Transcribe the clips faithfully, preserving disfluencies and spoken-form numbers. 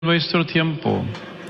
nuestro tiempo.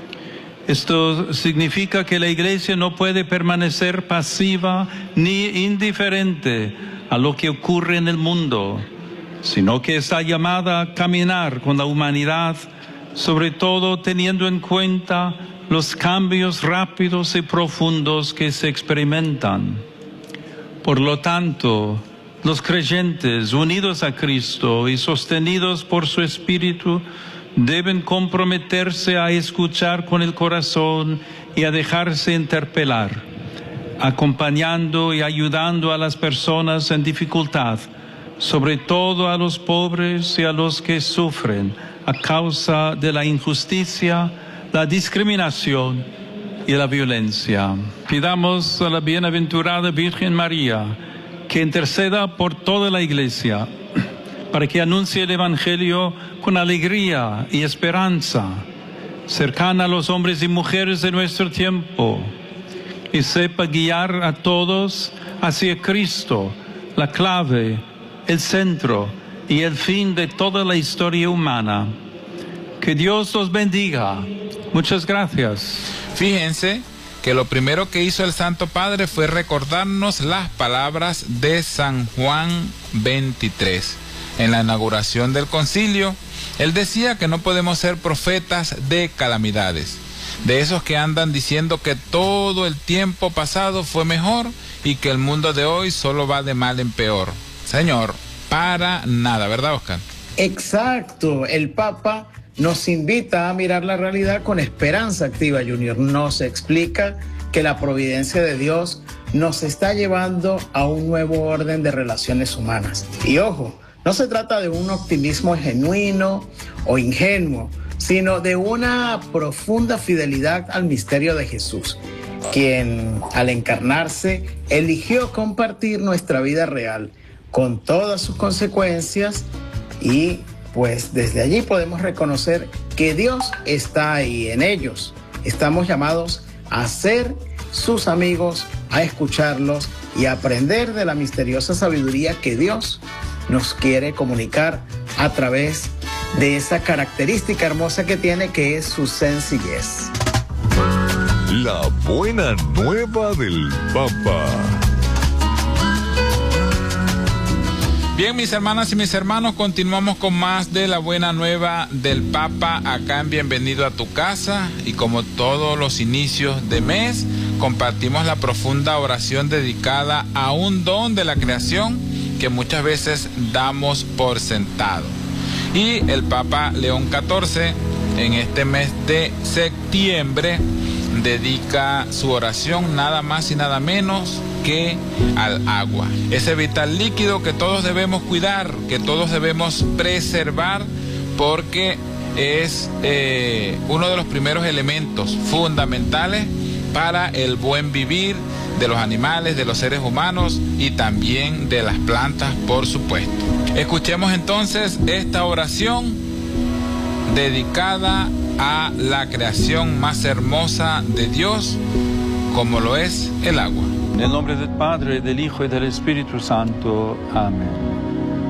Esto significa que la Iglesia no puede permanecer pasiva ni indiferente a lo que ocurre en el mundo, sino que está llamada a caminar con la humanidad, sobre todo teniendo en cuenta los cambios rápidos y profundos que se experimentan. Por lo tanto, los creyentes unidos a Cristo y sostenidos por su Espíritu deben comprometerse a escuchar con el corazón y a dejarse interpelar, acompañando y ayudando a las personas en dificultad, sobre todo a los pobres y a los que sufren a causa de la injusticia, la discriminación y la violencia. Pidamos a la bienaventurada Virgen María que interceda por toda la Iglesia, para que anuncie el Evangelio con alegría y esperanza, cercana a los hombres y mujeres de nuestro tiempo, y sepa guiar a todos hacia Cristo, la clave, el centro y el fin de toda la historia humana. Que Dios los bendiga. Muchas gracias. Fíjense que lo primero que hizo el Santo Padre fue recordarnos las palabras de San Juan veintitrés. En la inauguración del concilio, él decía que no podemos ser profetas de calamidades, de esos que andan diciendo que todo el tiempo pasado fue mejor y que el mundo de hoy solo va de mal en peor. Señor, para nada, ¿verdad, Oscar? Exacto, el Papa nos invita a mirar la realidad con esperanza activa, Junior. Nos explica que la providencia de Dios nos está llevando a un nuevo orden de relaciones humanas. Y ojo, no se trata de un optimismo genuino o ingenuo, sino de una profunda fidelidad al misterio de Jesús, quien al encarnarse eligió compartir nuestra vida real con todas sus consecuencias, y pues desde allí podemos reconocer que Dios está ahí en ellos. Estamos llamados a ser sus amigos, a escucharlos y a aprender de la misteriosa sabiduría que Dios nos quiere comunicar a través de esa característica hermosa que tiene, que es su sencillez. La buena nueva del Papa. Bien, mis hermanas y mis hermanos, continuamos con más de la buena nueva del Papa acá en Bienvenido a tu Casa, y como todos los inicios de mes compartimos la profunda oración dedicada a un don de la creación que muchas veces damos por sentado. Y el Papa León catorce en este mes de septiembre dedica su oración nada más y nada menos que al agua, ese vital líquido que todos debemos cuidar, que todos debemos preservar, porque es eh, uno de los primeros elementos fundamentales para el buen vivir de los animales, de los seres humanos y también de las plantas, por supuesto. Escuchemos entonces esta oración dedicada a la creación más hermosa de Dios, como lo es el agua. En el nombre del Padre, del Hijo y del Espíritu Santo. Amén.